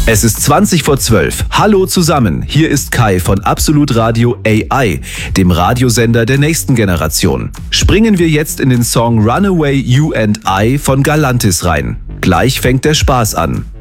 Es ist 20 vor 12. Hallo zusammen, hier ist Kai von Absolut Radio AI, dem Radiosender der nächsten Generation. Springen wir jetzt in den Song Runaway You and I von Galantis rein. Gleich fängt der Spaß an.